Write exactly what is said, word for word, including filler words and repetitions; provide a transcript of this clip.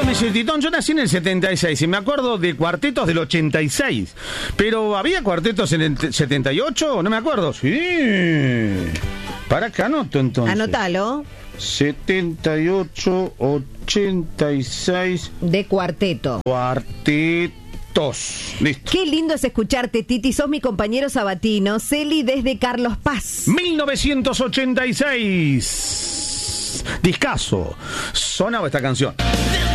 me dice Titón, yo nací en el setenta y seis y me acuerdo de cuartetos del ochenta y seis. Pero ¿había cuartetos en el setenta y ocho? No me acuerdo. Sí. Para acá anoto entonces. Anótalo. setenta y ocho, ochenta y seis. De cuarteto. Cuartetos. Listo. Qué lindo es escucharte, Titi. Sos mi compañero sabatino. Celi desde Carlos Paz. mil novecientos ochenta y seis. Discazo. Sonaba esta canción.